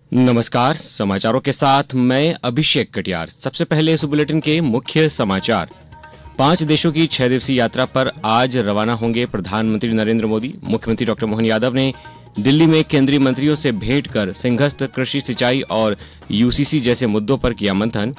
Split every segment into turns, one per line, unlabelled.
नमस्कार, समाचारों के साथ मैं अभिषेक कटियार। सबसे पहले इस बुलेटिन के मुख्य समाचार। 5 देशों की 6 दिवसीय यात्रा पर आज रवाना होंगे प्रधानमंत्री नरेंद्र मोदी। मुख्यमंत्री डॉक्टर मोहन यादव ने दिल्ली में केंद्रीय मंत्रियों से भेंट कर सिंहस्थ, कृषि, सिंचाई और यूसीसी जैसे मुद्दों पर किया मंथन।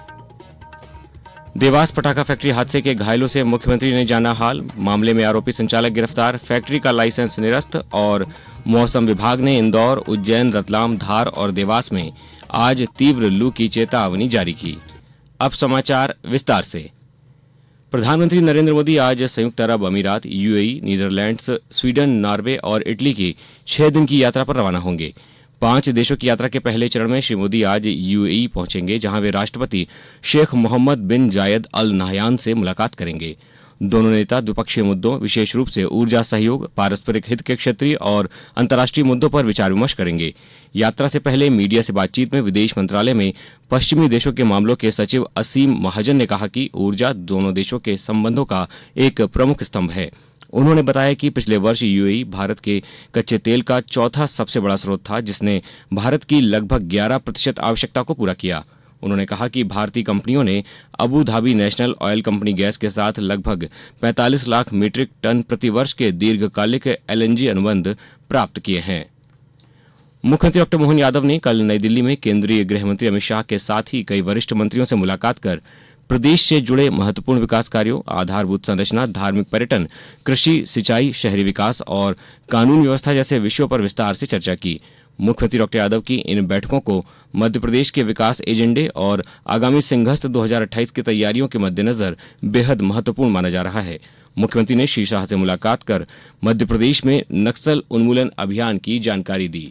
देवास पटाखा फैक्ट्री हादसे के घायलों से मुख्यमंत्री ने जाना हाल। मामले में आरोपी संचालक गिरफ्तार, फैक्ट्री का लाइसेंस निरस्त। और मौसम विभाग ने इंदौर, उज्जैन, रतलाम, धार और देवास में आज तीव्र लू की चेतावनी जारी की। अब समाचार विस्तार से। प्रधानमंत्री नरेंद्र मोदी आज संयुक्त अरब अमीरात, यूएई, नीदरलैंड्स, स्वीडन, नॉर्वे और इटली की 6 दिन की यात्रा पर रवाना होंगे। 5 देशों की यात्रा के पहले चरण में श्री मोदी आज यूएई पहुंचेंगे, जहां वे राष्ट्रपति शेख मोहम्मद बिन जायद अल नाहयान से मुलाकात करेंगे। दोनों नेता द्विपक्षीय मुद्दों, विशेष रूप से ऊर्जा सहयोग, पारस्परिक हित के क्षेत्रीय और अंतर्राष्ट्रीय मुद्दों पर विचार विमर्श करेंगे। यात्रा से पहले मीडिया से बातचीत में विदेश मंत्रालय में पश्चिमी देशों के मामलों के सचिव असीम महाजन ने कहा कि ऊर्जा दोनों देशों के संबंधों का एक प्रमुख स्तंभ है। उन्होंने बताया कि पिछले वर्ष यूएई भारत के कच्चे तेल का चौथा सबसे बड़ा स्रोत था, जिसने भारत की लगभग 11% आवश्यकता को पूरा किया। उन्होंने कहा कि भारतीय कंपनियों ने Abu Dhabi national oil company gas के साथ लगभग 45 लाख मीट्रिक टन प्रति वर्ष के दीर्घकालिक एलएनजी अनुबंध प्राप्त किए हैं। मुख्यमंत्री डॉक्टर मोहन यादव ने कल नई दिल्ली में केंद्रीय गृह मंत्री अमित शाह के साथ ही कई वरिष्ठ मंत्रियों से मुलाकात कर प्रदेश से जुड़े महत्वपूर्ण विकास कार्यों, आधारभूत संरचना, धार्मिक पर्यटन, कृषि, सिंचाई, शहरी विकास और कानून व्यवस्था जैसे विषयों पर विस्तार से चर्चा की। मुख्यमंत्री डॉक्टर यादव की इन बैठकों को मध्य प्रदेश के विकास एजेंडे और आगामी सिंहस्थ 2028 की तैयारियों के मद्देनजर बेहद महत्वपूर्ण माना जा रहा है। मुख्यमंत्री ने श्री शाह से मुलाकात कर मध्य प्रदेश में नक्सल उन्मूलन अभियान की जानकारी दी।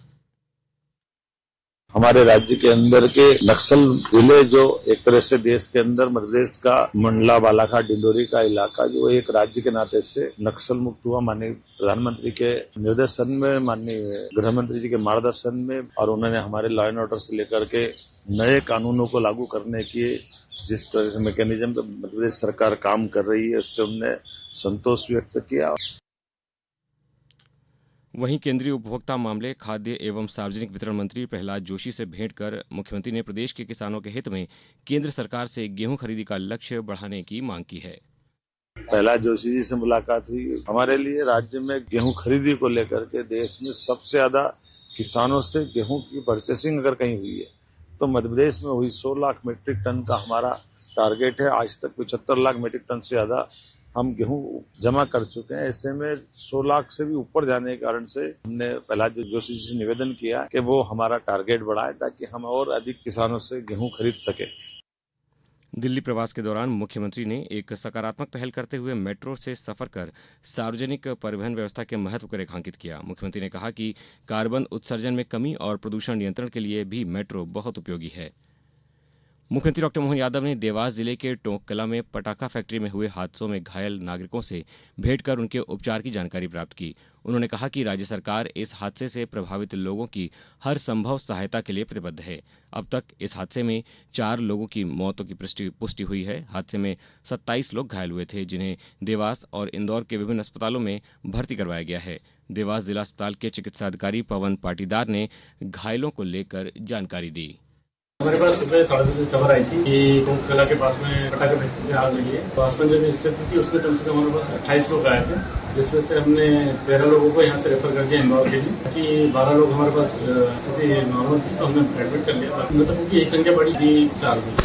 हमारे राज्य के अंदर के नक्सल जिले जो एक तरह से देश के अंदर मध्य प्रदेश का मंडला, बालाघाट, डिंडोरी का इलाका जो एक राज्य के नाते से नक्सल मुक्त हुआ। माननीय प्रधानमंत्री के निर्देशन में, माननीय गृह मंत्री जी के मार्गदर्शन में, और उन्होंने हमारे लॉ एंड ऑर्डर से लेकर के नए कानूनों को लागू करने की जिस तरह से मैकेनिज्म पर मध्य प्रदेश सरकार काम कर रही है, उससे उन्होंने संतोष व्यक्त किया।
वहीं केंद्रीय उपभोक्ता मामले, खाद्य एवं सार्वजनिक वितरण मंत्री प्रहलाद जोशी से भेंट कर मुख्यमंत्री ने प्रदेश के किसानों के हित में केंद्र सरकार से गेहूं खरीदी का लक्ष्य बढ़ाने की मांग की है।
प्रहलाद जोशी जी से मुलाकात हुई। हमारे लिए राज्य में गेहूं खरीदी को लेकर के देश में सबसे ज्यादा किसानों से गेहूं की परचेसिंग अगर कहीं हुई है तो मध्य प्रदेश में हुई। 100 लाख मीट्रिक टन का हमारा टारगेट है। आज तक 75 लाख मीट्रिक टन से ज्यादा हम गेहूं जमा कर चुके हैं। ऐसे में 100 लाख से भी ऊपर जाने के कारण से हमने प्रहलाद जोशी जी से निवेदन किया कि वो हमारा टारगेट बढ़ाए ताकि हम और अधिक किसानों से गेहूं खरीद सके।
दिल्ली प्रवास के दौरान मुख्यमंत्री ने एक सकारात्मक पहल करते हुए मेट्रो से सफर कर सार्वजनिक परिवहन व्यवस्था के महत्व को रेखांकित किया। मुख्यमंत्री ने कहा कि कार्बन उत्सर्जन में कमी और प्रदूषण नियंत्रण के लिए भी मेट्रो बहुत उपयोगी है। मुख्यमंत्री डॉक्टर मोहन यादव ने देवास जिले के टोंककला में पटाखा फैक्ट्री में हुए हादसों में घायल नागरिकों से भेंट कर उनके उपचार की जानकारी प्राप्त की। उन्होंने कहा कि राज्य सरकार इस हादसे से प्रभावित लोगों की हर संभव सहायता के लिए प्रतिबद्ध है। अब तक इस हादसे में 4 लोगों की मौतों की पुष्टि हुई है। हादसे में 27 लोग घायल हुए थे, जिन्हें देवास और इंदौर के विभिन्न अस्पतालों में भर्ती करवाया गया है। देवास जिला अस्पताल के चिकित्साधिकारी पवन पाटीदार ने घायलों को लेकर जानकारी दी।
हमारे पास सुबह 3:30 खबर आई थी कि टोंककला के पास में पटाखे फैक्ट्री में आग लगी है। तो आसपास जो स्थिति थी उसमें कम से कम हमारे पास 28 लोग आए थे, जिसमें से हमने 13 लोगों को यहाँ से रेफर कर दिया इंदौर के लिए, ताकि 12 लोग हमारे पास स्थिति नॉर्मल थी तो हमने एडमिट कर लिया। मृतकों की एक संख्या बढ़ी थी 4 से।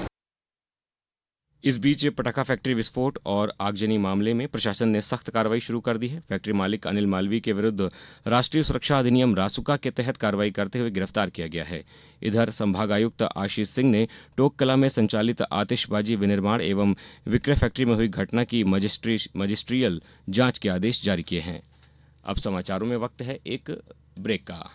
इस बीच पटाखा फैक्ट्री विस्फोट और आगजनी मामले में प्रशासन ने सख्त कार्रवाई शुरू कर दी है। फैक्ट्री मालिक अनिल मालवीय के विरुद्ध राष्ट्रीय सुरक्षा अधिनियम रासुका के तहत कार्रवाई करते हुए गिरफ्तार किया गया है। इधर संभागायुक्त आशीष सिंह ने टोंककला में संचालित आतिशबाजी विनिर्माण एवं विक्रय फैक्ट्री में हुई घटना की मजिस्ट्रियल जांच के आदेश जारी किए हैं। अब समाचारों में वक्त है एक ब्रेक का।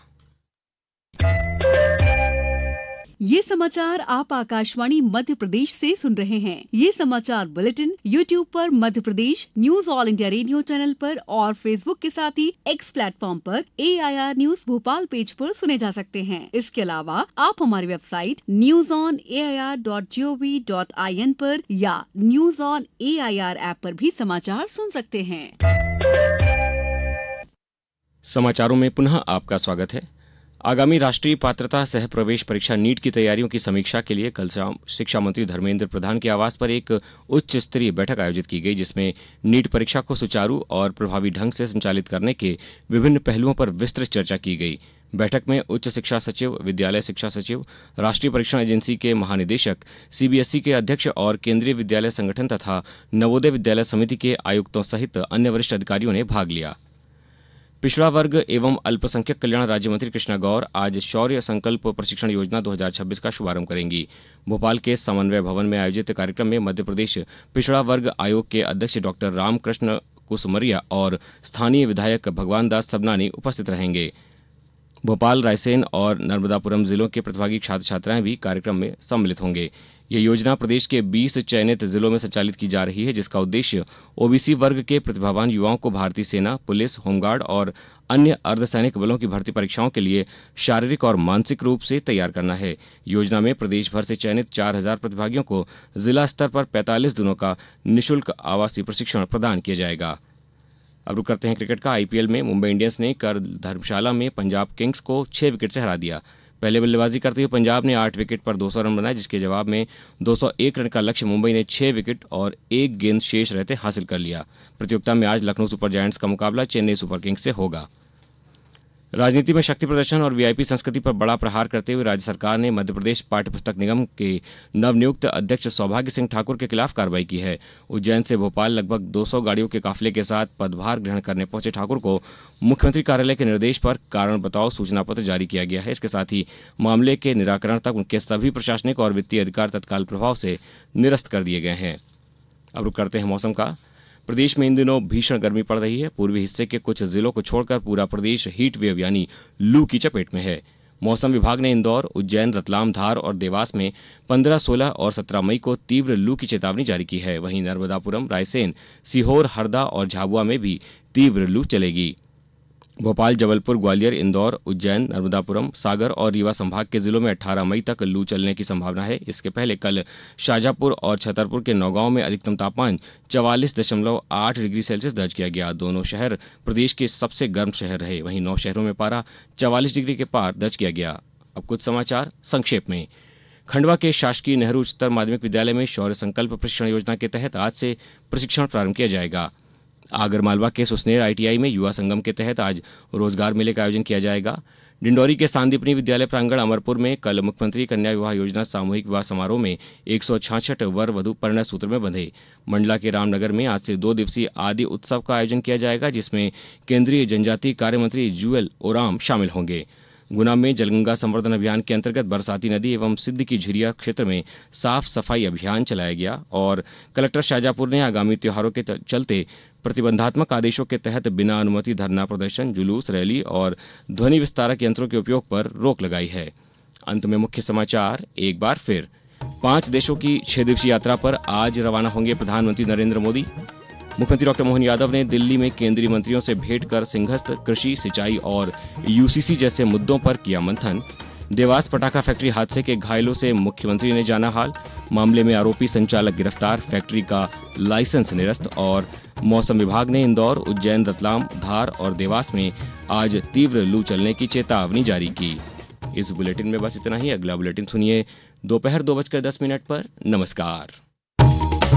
ये समाचार आप आकाशवाणी मध्य प्रदेश से सुन रहे हैं। ये समाचार बुलेटिन YouTube पर Madhya Pradesh news all India radio channel पर और Facebook के साथ ही X प्लेटफॉर्म पर AIR न्यूज भोपाल पेज पर सुने जा सकते हैं। इसके अलावा आप हमारी वेबसाइट newsonair.gov.in पर या न्यूज ऑन AIR ऐप पर भी समाचार सुन सकते हैं।
समाचारों में पुनः आपका स्वागत है। आगामी राष्ट्रीय पात्रता सह प्रवेश परीक्षा नीट की तैयारियों की समीक्षा के लिए कल शाम शिक्षा मंत्री धर्मेंद्र प्रधान के आवास पर एक उच्च स्तरीय बैठक आयोजित की गई, जिसमें नीट परीक्षा को सुचारू और प्रभावी ढंग से संचालित करने के विभिन्न पहलुओं पर विस्तृत चर्चा की गई। बैठक में उच्च शिक्षा सचिव, विद्यालय शिक्षा सचिव, राष्ट्रीय परीक्षण एजेंसी के महानिदेशक, सीबीएसई के अध्यक्ष और केंद्रीय विद्यालय संगठन तथा नवोदय विद्यालय समिति के आयुक्तों सहित अन्य वरिष्ठ अधिकारियों ने भाग लिया। पिछड़ा वर्ग एवं अल्पसंख्यक कल्याण राज्य मंत्री कृष्णा गौर आज शौर्य संकल्प प्रशिक्षण योजना 2026 का शुभारंभ करेंगी। भोपाल के समन्वय भवन में आयोजित कार्यक्रम में मध्य प्रदेश पिछड़ा वर्ग आयोग के अध्यक्ष डॉक्टर रामकृष्ण कुसमरिया और स्थानीय विधायक भगवान दास सबनानी उपस्थित रहेंगे। भोपाल, रायसेन और नर्मदापुरम जिलों के प्रतिभागी छात्र छात्राएं भी कार्यक्रम में सम्मिलित होंगे। ये योजना प्रदेश के 20 चयनित जिलों में संचालित की जा रही है, जिसका उद्देश्य ओबीसी वर्ग के प्रतिभावान युवाओं को भारतीय सेना, पुलिस, होमगार्ड और अन्य अर्धसैनिक बलों की भर्ती परीक्षाओं के लिए शारीरिक और मानसिक रूप से तैयार करना है। योजना में प्रदेश भर से चयनित 4000 प्रतिभागियों को जिला स्तर पर 45 दिनों का निःशुल्क आवासीय प्रशिक्षण प्रदान किया जाएगा। अब रुक करते हैं क्रिकेट का। आईपीएल में मुंबई इंडियंस ने कल धर्मशाला में पंजाब किंग्स को 6 विकेट से हरा दिया। पहले बल्लेबाजी करते हुए पंजाब ने 8 विकेट पर 200 रन बनाए, जिसके जवाब में 201 रन का लक्ष्य मुंबई ने 6 विकेट और 1 गेंद शेष रहते हासिल कर लिया। प्रतियोगिता में आज लखनऊ सुपर जायंट्स का मुकाबला चेन्नई सुपर किंग्स से होगा। राजनीति में शक्ति प्रदर्शन और वीआईपी संस्कृति पर बड़ा प्रहार करते हुए राज्य सरकार ने मध्य प्रदेश पाठ्यपुस्तक निगम के नवनियुक्त अध्यक्ष सौभाग्य सिंह ठाकुर के खिलाफ कार्रवाई की है। उज्जैन से भोपाल लगभग 200 गाड़ियों के काफिले के साथ पदभार ग्रहण करने पहुंचे ठाकुर को मुख्यमंत्री कार्यालय के निर्देश पर कारण बताओ सूचना पत्र जारी किया गया है। इसके साथ ही मामले के निराकरण तक उनके सभी प्रशासनिक और वित्तीय अधिकार तत्काल प्रभाव से निरस्त कर दिए गए हैं। अब रुक करते हैं मौसम का। प्रदेश में इन दिनों भीषण गर्मी पड़ रही है। पूर्वी हिस्से के कुछ जिलों को छोड़कर पूरा प्रदेश हीट वेव यानी लू की चपेट में है। मौसम विभाग ने इंदौर, उज्जैन, रतलाम, धार और देवास में 15, 16 और 17 मई को तीव्र लू की चेतावनी जारी की है। वहीं नर्मदापुरम, रायसेन, सीहोर, हरदा और झाबुआ में भी तीव्र लू चलेगी। भोपाल, जबलपुर, ग्वालियर, इंदौर, उज्जैन, नर्मदापुरम, सागर और रीवा संभाग के जिलों में 18 मई तक लू चलने की संभावना है। इसके पहले कल शाजापुर और छतरपुर के नौगांव में अधिकतम तापमान 44.8 डिग्री सेल्सियस दर्ज किया गया। दोनों शहर प्रदेश के सबसे गर्म शहर रहे। वहीं 9 शहरों में पारा 44 डिग्री के पार दर्ज किया गया। अब कुछ समाचार संक्षेप में। खंडवा के शासकीय नेहरू उच्चतर माध्यमिक विद्यालय में शौर्य संकल्प प्रशिक्षण योजना के तहत आज से प्रशिक्षण प्रारंभ किया जाएगा। आगरमालवा के सुसनेर आईटीआई में युवा संगम के तहत आज रोजगार मेले का आयोजन किया जाएगा। डिंडौरी के सांदीपनी विद्यालय प्रांगण अमरपुर में कल मुख्यमंत्री कन्या विवाह योजना सामूहिक विवाह समारोह में 166 वर वधु परिणय सूत्र में बंधे। मंडला के रामनगर में आज से 2 दिवसीय आदि उत्सव का आयोजन किया जाएगा, जिसमें केंद्रीय जनजातीय कार्य मंत्री जुएल ओराम शामिल होंगे। गुना में जलगंगा संवर्धन अभियान के अंतर्गत बरसाती नदी एवं सिद्ध की झिरिया क्षेत्र में साफ सफाई अभियान चलाया गया और कलेक्टर शाहजहाँपुर ने आगामी त्योहारों के चलते प्रतिबंधात्मक आदेशों के तहत बिना अनुमति धरना प्रदर्शन, जुलूस, रैली और ध्वनि विस्तारक यंत्रों के उपयोग पर रोक लगाई है। अंत में मुख्य समाचार एक बार फिर। 5 देशों की 6 दिवसीय यात्रा पर आज रवाना होंगे प्रधानमंत्री नरेंद्र मोदी। मुख्यमंत्री डॉक्टर मोहन यादव ने दिल्ली में केंद्रीय मंत्रियों से भेंट कर सिंहस्थ, कृषि, सिंचाई और यूसीसी जैसे मुद्दों पर किया मंथन। देवास पटाखा फैक्ट्री हादसे के घायलों से मुख्यमंत्री ने जाना हाल। मामले में आरोपी संचालक गिरफ्तार, फैक्ट्री का लाइसेंस निरस्त। और मौसम विभाग ने इंदौर, उज्जैन, रतलाम, धार और देवास में आज तीव्र लू चलने की चेतावनी जारी की। इस बुलेटिन में बस इतना ही। अगला बुलेटिन सुनिए दोपहर 2:10 पर। नमस्कार।